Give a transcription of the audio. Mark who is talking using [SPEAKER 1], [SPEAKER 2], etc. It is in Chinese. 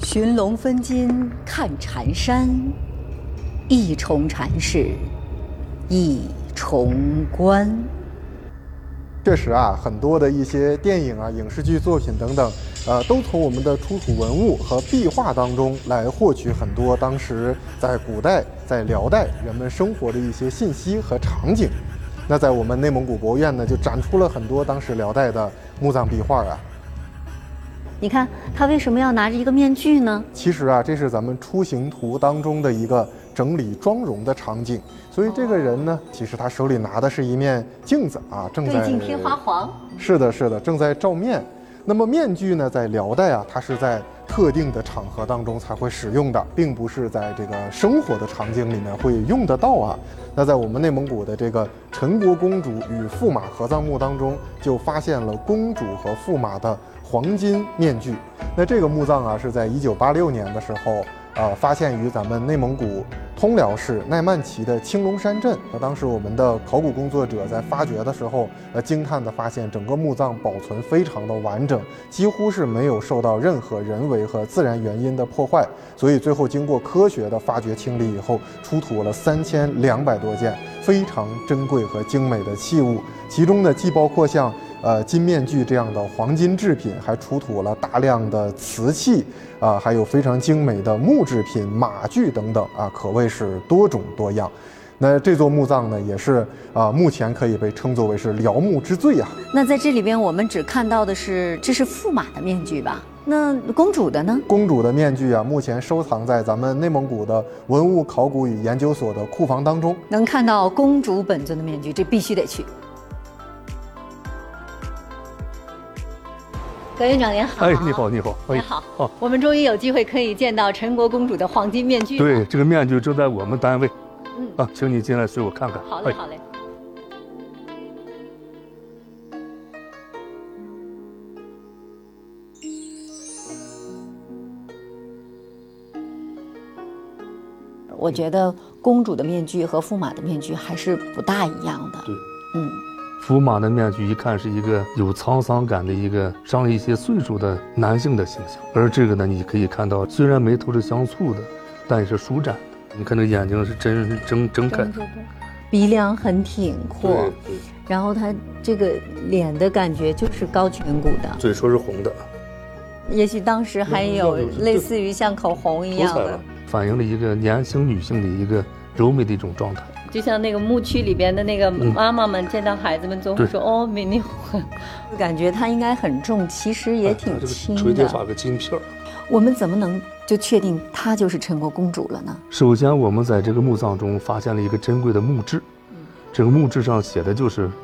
[SPEAKER 1] 寻龙分金看缠山，一重缠是一重关。
[SPEAKER 2] 确实啊，很多的一些电影啊、影视剧作品等等，都从我们的出土文物和壁画当中来获取很多当时在古代、在辽代人们生活的一些信息和场景。那在我们内蒙古博物院呢，就展出了很多当时辽代的墓葬壁画啊。
[SPEAKER 1] 你看他为什么要拿着一个面具呢？
[SPEAKER 2] 其实啊，这是咱们出行图当中的一个整理妆容的场景。所以这个人呢，其实他手里拿的是一面镜子啊，正在
[SPEAKER 1] 对镜贴花黄。
[SPEAKER 2] 是的，是的，正在照面。那么面具呢，在辽代啊，它是在特定的场合当中才会使用的，并不是在这个生活的场景里面会用得到啊。那在我们内蒙古的这个陈国公主与驸马合葬墓当中，就发现了公主和驸马的黄金面具。那这个墓葬啊，是在1986年的时候，发现于咱们内蒙古通辽市奈曼旗的青龙山镇。那当时我们的考古工作者在发掘的时候，惊叹地发现整个墓葬保存非常的完整，几乎是没有受到任何人为和自然原因的破坏。所以最后经过科学的发掘清理以后，出土了3200多件非常珍贵和精美的器物，其中呢既包括像金面具这样的黄金制品，还出土了大量的瓷器还有非常精美的木制品、马具等等啊，可谓是多种多样。那这座墓葬呢，也是目前可以被称作为是辽墓之最啊。
[SPEAKER 1] 那在这里边，我们只看到的是这是驸马的面具吧？那公主的呢？
[SPEAKER 2] 公主的面具啊，目前收藏在咱们内蒙古的文物考古与研究所的库房当中。
[SPEAKER 1] 能看到公主本尊的面具，这必须得去。葛院长您好。
[SPEAKER 3] 哎，你好，你好，
[SPEAKER 1] 您好。哦，我们终于有机会可以见到陈国公主的黄金面具。
[SPEAKER 3] 对，这个面具就在我们单位。请你进来随我看看。
[SPEAKER 1] 好嘞，好嘞。我觉得公主的面具和驸马的面具还是不大一样的。
[SPEAKER 3] 对，驸马的面具一看是一个有沧桑感的一个上了一些岁数的男性的形象，而这个呢，你可以看到虽然眉头是相蹙的，但也是舒展的。你看这眼睛是睁开的，
[SPEAKER 1] 鼻梁很挺阔，然后他这个脸的感觉就是高颧骨的，
[SPEAKER 3] 嘴唇是红的，
[SPEAKER 1] 也许当时还有类似于像口红一样的，
[SPEAKER 3] 反映了一个年轻女性的一个柔美的一种状态。
[SPEAKER 1] 就像那个墓区里边的那个妈妈们见到孩子们总会说哦美丽很，感觉它应该很重，其实也挺轻的。
[SPEAKER 3] 垂跌发个金片儿。
[SPEAKER 1] 我们怎么能就确定她就是陈国公主了呢？
[SPEAKER 3] 首先我们在这个墓葬中发现了一个珍贵的墓志，这个墓志上写的就是